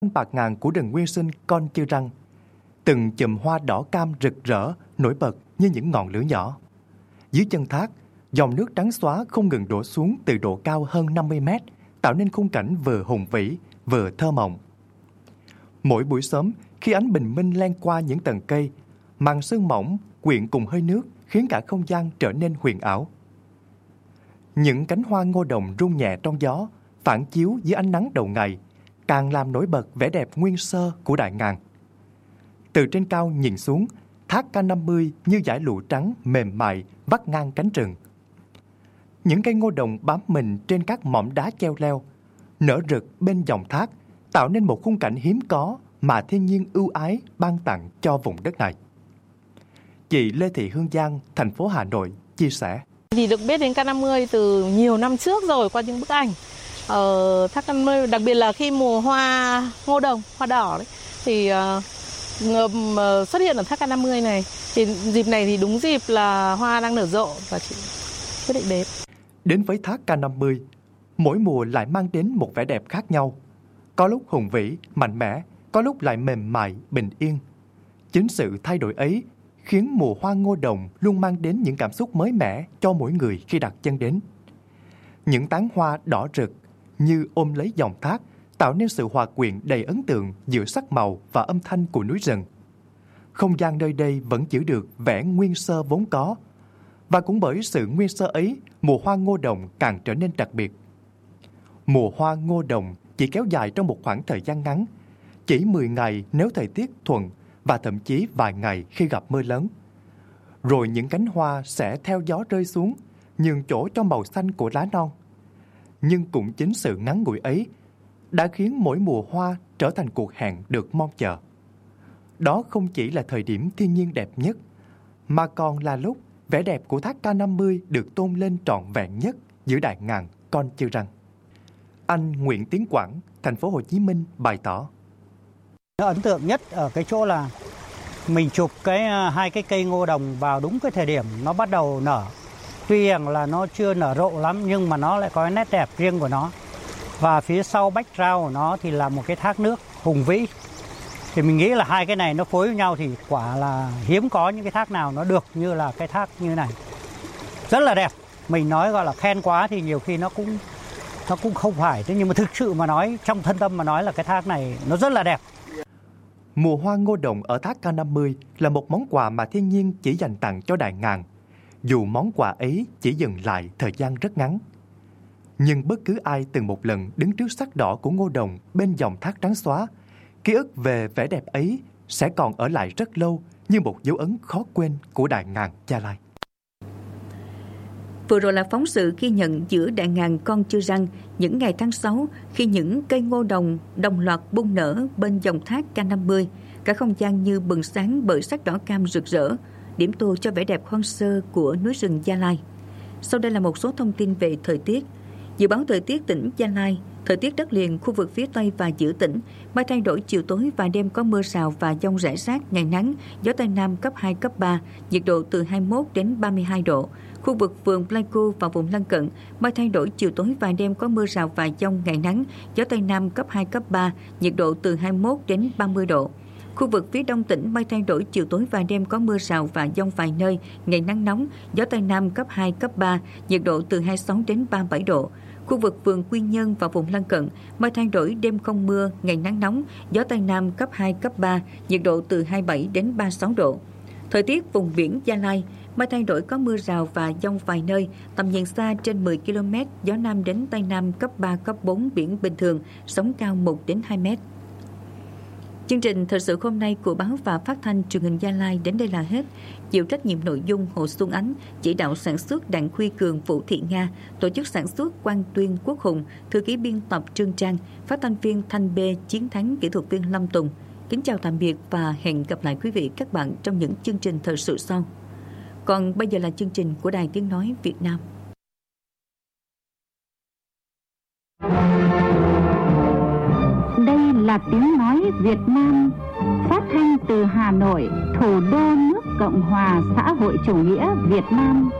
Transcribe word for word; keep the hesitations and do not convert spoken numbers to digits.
bạt ngàn của rừng nguyên sinh Con Chư Răng. Từng chùm hoa đỏ cam rực rỡ nổi bật như những ngọn lửa nhỏ. Dưới chân thác, dòng nước trắng xóa không ngừng đổ xuống từ độ cao hơn năm mươi mét, tạo nên khung cảnh vừa hùng vĩ vừa thơ mộng. Mỗi buổi sớm, khi ánh bình minh len qua những tầng cây, màn sương mỏng quyện cùng hơi nước khiến cả không gian trở nên huyền ảo. Những cánh hoa ngô đồng rung nhẹ trong gió, phản chiếu dưới ánh nắng đầu ngày, càng làm nổi bật vẻ đẹp nguyên sơ của Đại Ngàn. Từ trên cao nhìn xuống, thác K năm mươi như dải lụa trắng mềm mại vắt ngang cánh rừng. Những cây ngô đồng bám mình trên các mỏm đá cheo leo, nở rực bên dòng thác, tạo nên một khung cảnh hiếm có mà thiên nhiên ưu ái ban tặng cho vùng đất này. Chị Lê Thị Hương Giang, thành phố Hà Nội, chia sẻ. Vì được biết đến K năm mươi từ nhiều năm trước rồi qua những bức ảnh. Ở thác K năm mươi, đặc biệt là khi mùa hoa ngô đồng, hoa đỏ đấy, thì uh, xuất hiện ở thác K năm mươi này. Thì dịp này thì đúng dịp là hoa đang nở rộ và chị quyết định đến. Đến với thác K năm mươi, mỗi mùa lại mang đến một vẻ đẹp khác nhau. Có lúc hùng vĩ, mạnh mẽ, có lúc lại mềm mại, bình yên. Chính sự thay đổi ấy khiến mùa hoa ngô đồng luôn mang đến những cảm xúc mới mẻ cho mỗi người khi đặt chân đến. Những tán hoa đỏ rực như ôm lấy dòng thác, tạo nên sự hòa quyện đầy ấn tượng giữa sắc màu và âm thanh của núi rừng. Không gian nơi đây vẫn giữ được vẻ nguyên sơ vốn có, và cũng bởi sự nguyên sơ ấy, mùa hoa ngô đồng càng trở nên đặc biệt. Mùa hoa ngô đồng chỉ kéo dài trong một khoảng thời gian ngắn, chỉ mười ngày nếu thời tiết thuận và thậm chí vài ngày khi gặp mưa lớn. Rồi những cánh hoa sẽ theo gió rơi xuống, nhường chỗ cho màu xanh của lá non. Nhưng cũng chính sự ngắn ngủi ấy đã khiến mỗi mùa hoa trở thành cuộc hẹn được mong chờ. Đó không chỉ là thời điểm thiên nhiên đẹp nhất, mà còn là lúc vẻ đẹp của thác K năm mươi được tôn lên trọn vẹn nhất giữa Đại Ngàn Con Chư Răng. Anh Nguyễn Tiến Quảng, thành phố Hồ Chí Minh bày tỏ. Nó ấn tượng nhất ở cái chỗ là mình chụp cái hai cái cây ngô đồng vào đúng cái thời điểm nó bắt đầu nở. Tuy rằng là nó chưa nở rộ lắm nhưng mà nó lại có cái nét đẹp riêng của nó. Và phía sau background của nó thì là một cái thác nước hùng vĩ. Thì mình nghĩ là hai cái này nó phối với nhau thì quả là hiếm có những cái thác nào nó được như là cái thác như này. Rất là đẹp. Mình nói gọi là khen quá thì nhiều khi nó cũng nó cũng không phải. Thế nhưng mà thực sự mà nói, trong thân tâm mà nói là cái thác này nó rất là đẹp. Mùa hoa ngô đồng ở thác K năm mươi là một món quà mà thiên nhiên chỉ dành tặng cho Đại Ngàn. Dù món quà ấy chỉ dừng lại thời gian rất ngắn. Nhưng bất cứ ai từng một lần đứng trước sắc đỏ của ngô đồng bên dòng thác trắng xóa, ký ức về vẻ đẹp ấy sẽ còn ở lại rất lâu như một dấu ấn khó quên của Đại Ngàn Gia Lai. Vừa rồi là phóng sự ghi nhận giữa Đại Ngàn Con Chư Răng những ngày tháng sáu khi những cây ngô đồng đồng loạt bung nở bên dòng thác K năm mươi. Cả không gian như bừng sáng bởi sắc đỏ cam rực rỡ, điểm tô cho vẻ đẹp hoang sơ của núi rừng Gia Lai. Sau đây là một số thông tin về thời tiết. Dự báo thời tiết tỉnh Gia Lai, thời tiết đất liền, khu vực phía Tây và giữa tỉnh, mây thay đổi chiều tối và đêm có mưa rào và dông rải rác, ngày nắng, gió Tây Nam cấp hai, cấp ba, nhiệt độ từ hai mươi mốt đến ba mươi hai độ. Khu vực vườn Pleiku và vùng lân cận, mây thay đổi chiều tối và đêm có mưa rào và dông, ngày nắng, gió Tây Nam cấp hai, cấp ba, nhiệt độ từ hai mươi mốt đến ba mươi độ. Khu vực phía đông tỉnh mây thay đổi chiều tối và đêm có mưa rào và dông vài nơi, ngày nắng nóng, gió Tây Nam cấp hai, cấp ba, nhiệt độ từ hai mươi sáu đến ba mươi bảy độ. Khu vực vườn Quy Nhơn và vùng lân cận, mây thay đổi đêm không mưa, ngày nắng nóng, gió Tây Nam cấp hai, cấp ba, nhiệt độ từ hai mươi bảy đến ba mươi sáu độ. Thời tiết vùng biển Gia Lai, mây thay đổi có mưa rào và dông vài nơi, tầm nhìn xa trên mười ki lô mét, gió Nam đến Tây Nam cấp ba, cấp bốn, biển bình thường, sóng cao một đến hai mét. Chương trình thời sự hôm nay của báo và phát thanh truyền hình Gia Lai đến đây là hết. Chịu trách nhiệm nội dung Hồ Xuân Ánh, chỉ đạo sản xuất Đặng Huy Cường, Vũ Thị Nga, tổ chức sản xuất Quang Tuyên, Quốc Hùng, thư ký biên tập Trương Trang, phát thanh viên Thanh Bê, Chiến Thắng, kỹ thuật viên Lâm Tùng. Kính chào tạm biệt và hẹn gặp lại quý vị các bạn trong những chương trình thời sự sau. Còn bây giờ là chương trình của Đài Tiếng Nói Việt Nam. Đây là Tiếng Nói Việt Nam, phát thanh từ Hà Nội, thủ đô nước Cộng hòa xã hội chủ nghĩa Việt Nam.